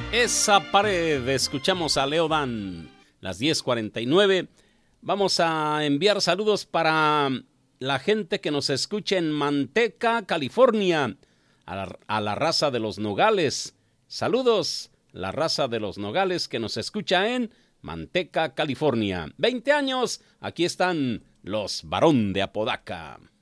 Esa pared, escuchamos a Leo Dan, las 10:49. Vamos a enviar saludos para la gente que nos escucha en Manteca, California, a la raza de los Nogales. Saludos, la raza de los Nogales que nos escucha en Manteca, California. 20 años, aquí están los Barón de Apodaca.